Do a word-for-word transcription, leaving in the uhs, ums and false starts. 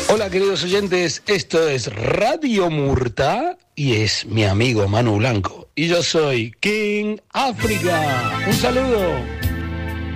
Hola queridos oyentes, esto es Radio Murta y es mi amigo Manu Blanco y yo soy King África. Un saludo.